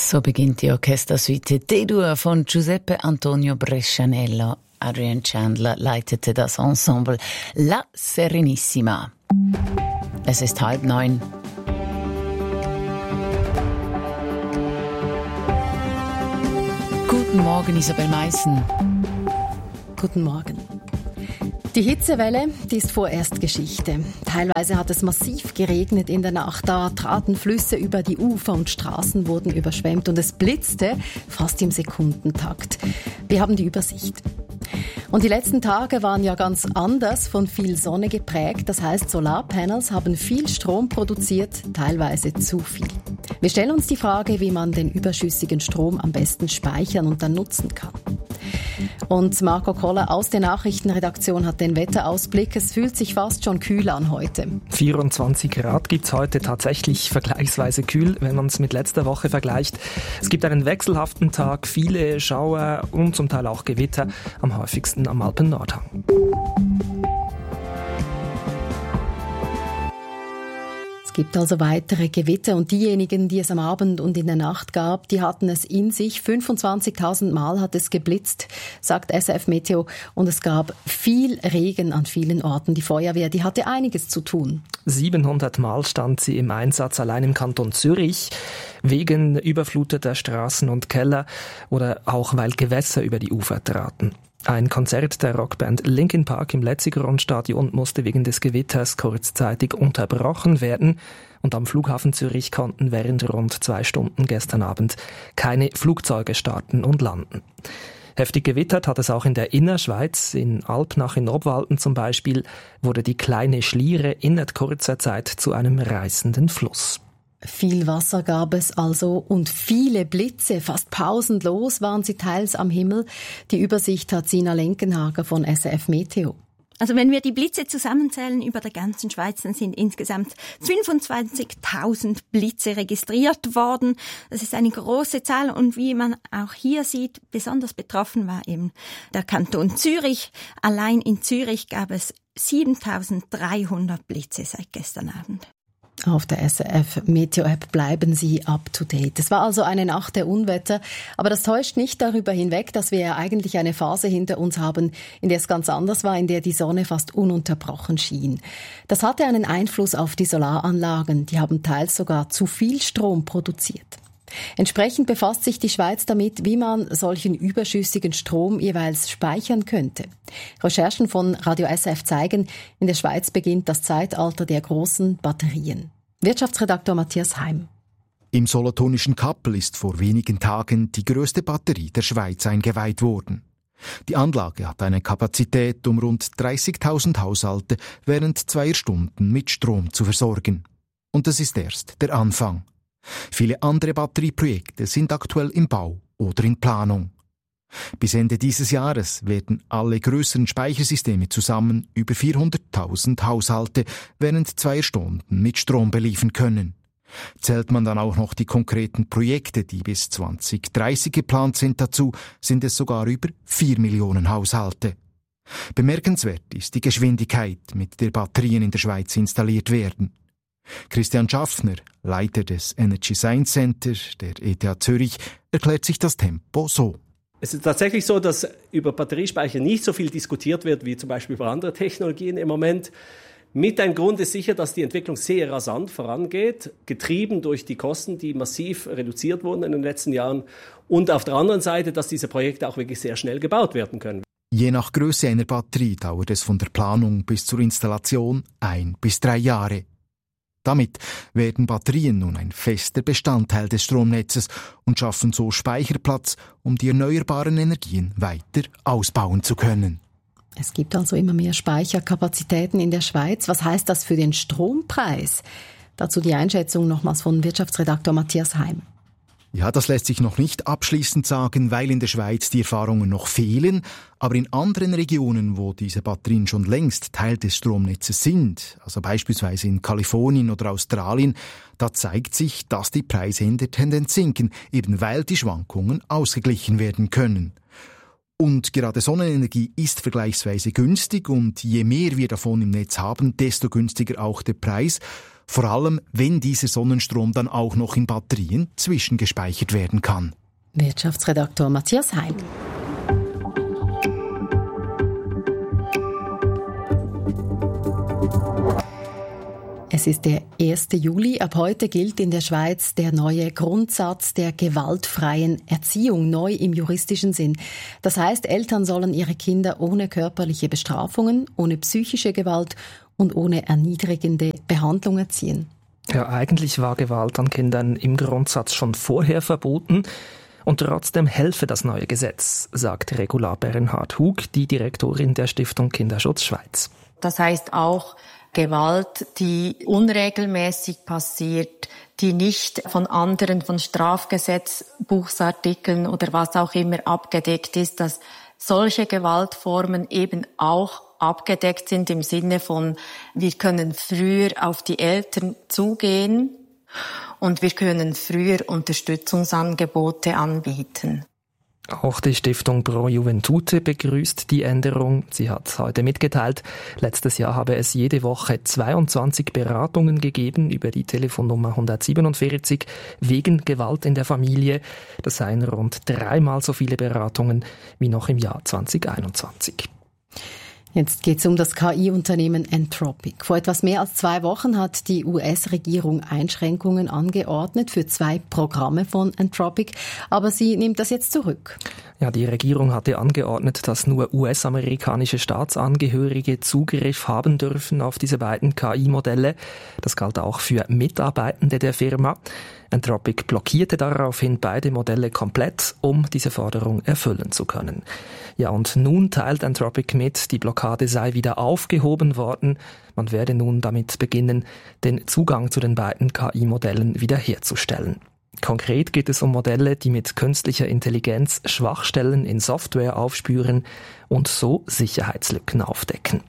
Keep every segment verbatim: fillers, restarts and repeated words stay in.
So beginnt die Orchestersuite D-Dur von Giuseppe Antonio Brescianello. Adrian Chandler leitete das Ensemble La Serenissima. Es ist halb neun. Guten Morgen, Isabel Meissen. Guten Morgen. Die Hitzewelle, die ist vorerst Geschichte. Teilweise hat es massiv geregnet in der Nacht. Da traten Flüsse über die Ufer und Straßen wurden überschwemmt und es blitzte fast im Sekundentakt. Wir haben die Übersicht. Und die letzten Tage waren ja ganz anders, von viel Sonne geprägt. Das heißt, Solarpanels haben viel Strom produziert, teilweise zu viel. Wir stellen uns die Frage, wie man den überschüssigen Strom am besten speichern und dann nutzen kann. Und Marco Koller aus der Nachrichtenredaktion hat den Wetterausblick. Es fühlt sich fast schon kühl an heute. vierundzwanzig Grad gibt's heute, tatsächlich vergleichsweise kühl, wenn man es mit letzter Woche vergleicht. Es gibt einen wechselhaften Tag, viele Schauer und zum Teil auch Gewitter, am häufigsten am Alpen-Nordhang. Es gibt also weitere Gewitter und diejenigen, die es am Abend und in der Nacht gab, die hatten es in sich. fünfundzwanzigtausend Mal hat es geblitzt, sagt S R F Meteo, und es gab viel Regen an vielen Orten. Die Feuerwehr, die hatte einiges zu tun. siebenhundert Mal stand sie im Einsatz allein im Kanton Zürich, wegen überfluteter Straßen und Keller oder auch weil Gewässer über die Ufer traten. Ein Konzert der Rockband Linkin Park im Letzigrund-Stadion musste wegen des Gewitters kurzzeitig unterbrochen werden und am Flughafen Zürich konnten während rund zwei Stunden gestern Abend keine Flugzeuge starten und landen. Heftig gewittert hat es auch in der Innerschweiz. In Alpnach in Obwalden zum Beispiel wurde die kleine Schliere innerhalb kurzer Zeit zu einem reißenden Fluss. Viel Wasser gab es also und viele Blitze, fast pausenlos waren sie teils am Himmel. Die Übersicht hat Sina Lenkenhager von S R F Meteo. Also wenn wir die Blitze zusammenzählen über der ganzen Schweiz, dann sind insgesamt fünfundzwanzigtausend Blitze registriert worden. Das ist eine große Zahl und wie man auch hier sieht, besonders betroffen war eben der Kanton Zürich. Allein in Zürich gab es siebentausenddreihundert Blitze seit gestern Abend. Auf der S R F Meteo App bleiben Sie up to date. Es war also eine Nacht der Unwetter, aber das täuscht nicht darüber hinweg, dass wir ja eigentlich eine Phase hinter uns haben, in der es ganz anders war, in der die Sonne fast ununterbrochen schien. Das hatte einen Einfluss auf die Solaranlagen, die haben teils sogar zu viel Strom produziert. Entsprechend befasst sich die Schweiz damit, wie man solchen überschüssigen Strom jeweils speichern könnte. Recherchen von Radio S R F zeigen, in der Schweiz beginnt das Zeitalter der großen Batterien. Wirtschaftsredaktor Matthias Heim. Im solothurnischen Kappel ist vor wenigen Tagen die grösste Batterie der Schweiz eingeweiht worden. Die Anlage hat eine Kapazität, um rund dreißigtausend Haushalte während zweier Stunden mit Strom zu versorgen. Und das ist erst der Anfang. Viele andere Batterieprojekte sind aktuell im Bau oder in Planung. Bis Ende dieses Jahres werden alle größeren Speichersysteme zusammen über vierhunderttausend Haushalte während zweier Stunden mit Strom beliefern können. Zählt man dann auch noch die konkreten Projekte, die bis zwanzig dreißig geplant sind dazu, sind es sogar über vier Millionen Haushalte. Bemerkenswert ist die Geschwindigkeit, mit der Batterien in der Schweiz installiert werden. Christian Schaffner, Leiter des Energy Science Center der E T H Zürich, erklärt sich das Tempo so. Es ist tatsächlich so, dass über Batteriespeicher nicht so viel diskutiert wird wie zum Beispiel über andere Technologien im Moment. Mit ein Grund ist sicher, dass die Entwicklung sehr rasant vorangeht, getrieben durch die Kosten, die massiv reduziert wurden in den letzten Jahren. Und auf der anderen Seite, dass diese Projekte auch wirklich sehr schnell gebaut werden können. Je nach Größe einer Batterie dauert es von der Planung bis zur Installation ein bis drei Jahre. Damit werden Batterien nun ein fester Bestandteil des Stromnetzes und schaffen so Speicherplatz, um die erneuerbaren Energien weiter ausbauen zu können. Es gibt also immer mehr Speicherkapazitäten in der Schweiz. Was heißt das für den Strompreis? Dazu die Einschätzung nochmals von Wirtschaftsredaktor Matthias Heim. Ja, das lässt sich noch nicht abschließend sagen, weil in der Schweiz die Erfahrungen noch fehlen. Aber in anderen Regionen, wo diese Batterien schon längst Teil des Stromnetzes sind, also beispielsweise in Kalifornien oder Australien, da zeigt sich, dass die Preise in der Tendenz sinken, eben weil die Schwankungen ausgeglichen werden können. Und gerade Sonnenenergie ist vergleichsweise günstig und je mehr wir davon im Netz haben, desto günstiger auch der Preis. Vor allem, wenn dieser Sonnenstrom dann auch noch in Batterien zwischengespeichert werden kann. Wirtschaftsredaktor Matthias Heim. Es ist der erste Juli. Ab heute gilt in der Schweiz der neue Grundsatz der gewaltfreien Erziehung, neu im juristischen Sinn. Das heißt, Eltern sollen ihre Kinder ohne körperliche Bestrafungen, ohne psychische Gewalt und ohne erniedrigende Behandlung erziehen. Ja, eigentlich war Gewalt an Kindern im Grundsatz schon vorher verboten. Und trotzdem helfe das neue Gesetz, sagt Regula Bernhard Hug, die Direktorin der Stiftung Kinderschutz Schweiz. Das heißt auch Gewalt, die unregelmäßig passiert, die nicht von anderen, von Strafgesetzbuchsartikeln oder was auch immer abgedeckt ist, dass solche Gewaltformen eben auch abgedeckt sind im Sinne von, wir können früher auf die Eltern zugehen und wir können früher Unterstützungsangebote anbieten. Auch die Stiftung Pro Juventute begrüßt die Änderung. Sie hat heute mitgeteilt, letztes Jahr habe es jede Woche zweiundzwanzig Beratungen gegeben über die Telefonnummer hundertsiebenundvierzig wegen Gewalt in der Familie. Das seien rund dreimal so viele Beratungen wie noch im Jahr zweitausendeinundzwanzig. Jetzt geht es um das K I-Unternehmen Anthropic. Vor etwas mehr als zwei Wochen hat die U S-Regierung Einschränkungen angeordnet für zwei Programme von Anthropic, aber sie nimmt das jetzt zurück. Ja, die Regierung hatte angeordnet, dass nur U S-amerikanische Staatsangehörige Zugriff haben dürfen auf diese beiden K I-Modelle. Das galt auch für Mitarbeitende der Firma. Anthropic blockierte daraufhin beide Modelle komplett, um diese Forderung erfüllen zu können. Ja, und nun teilt Anthropic mit, die Blockade sei wieder aufgehoben worden. Man werde nun damit beginnen, den Zugang zu den beiden K I-Modellen wiederherzustellen. Konkret geht es um Modelle, die mit künstlicher Intelligenz Schwachstellen in Software aufspüren und so Sicherheitslücken aufdecken.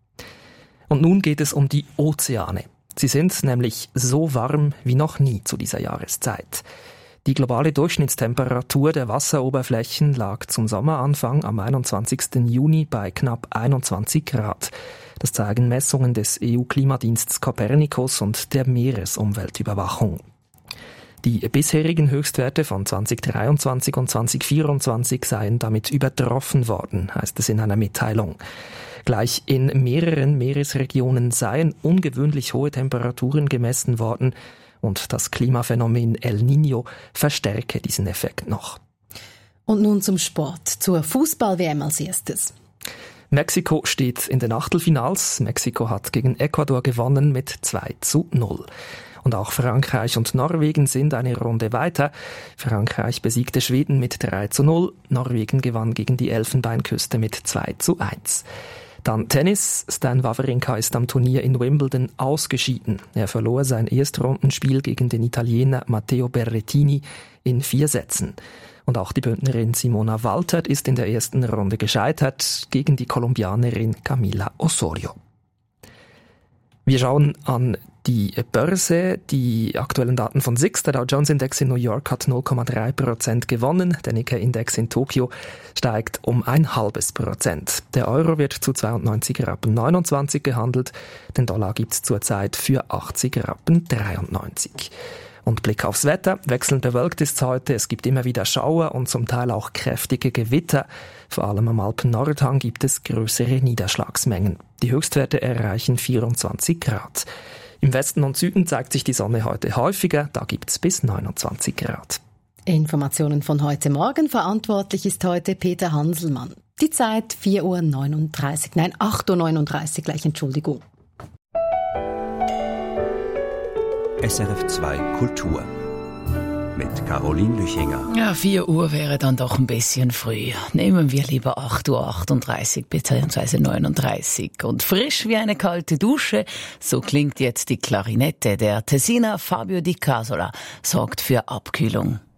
Und nun geht es um die Ozeane. Sie sind nämlich so warm wie noch nie zu dieser Jahreszeit. Die globale Durchschnittstemperatur der Wasseroberflächen lag zum Sommeranfang am einundzwanzigsten Juni bei knapp einundzwanzig Grad. Das zeigen Messungen des E U-Klimadienstes Copernicus und der Meeresumweltüberwachung. Die bisherigen Höchstwerte von zweitausenddreiundzwanzig und zweitausendvierundzwanzig seien damit übertroffen worden, heißt es in einer Mitteilung. Gleich in mehreren Meeresregionen seien ungewöhnlich hohe Temperaturen gemessen worden und das Klimaphänomen El Niño verstärke diesen Effekt noch. Und nun zum Sport, zur Fußball-W M als erstes. Mexiko steht in den Achtelfinals. Mexiko hat gegen Ecuador gewonnen mit zwei zu null. Und auch Frankreich und Norwegen sind eine Runde weiter. Frankreich besiegte Schweden mit drei zu null. Norwegen gewann gegen die Elfenbeinküste mit zwei zu eins. Dann Tennis. Stan Wawrinka ist am Turnier in Wimbledon ausgeschieden. Er verlor sein Erstrundenspiel gegen den Italiener Matteo Berrettini in vier Sätzen. Und auch die Bündnerin Simona Waltert ist in der ersten Runde gescheitert gegen die Kolumbianerin Camila Osorio. Wir schauen an die Börse. Die aktuellen Daten von S I X, der Dow Jones Index in New York hat null Komma drei Prozent gewonnen. Der Nikkei Index in Tokio steigt um ein halbes Prozent. Der Euro wird zu zweiundneunzig Rappen neunundzwanzig gehandelt. Den Dollar gibt's zurzeit für achtzig Rappen dreiundneunzig. Und Blick aufs Wetter. Wechselnd bewölkt ist es heute. Es gibt immer wieder Schauer und zum Teil auch kräftige Gewitter. Vor allem am Alpen-Nordhang gibt es größere Niederschlagsmengen. Die Höchstwerte erreichen vierundzwanzig Grad. Im Westen und Süden zeigt sich die Sonne heute häufiger. Da gibt es bis neunundzwanzig Grad. Informationen von heute Morgen. Verantwortlich ist heute Peter Hanselmann. Die Zeit vier Uhr neununddreißig. Nein, acht Uhr neununddreißig gleich, Entschuldigung. S R F zwei Kultur mit Caroline Lüchinger. Ja, vier Uhr wäre dann doch ein bisschen früh. Nehmen wir lieber acht Uhr achtunddreißig bzw. neununddreißig. Und frisch wie eine kalte Dusche, so klingt jetzt die Klarinette. Der Tessiner Fabio Di Casola sorgt für Abkühlung.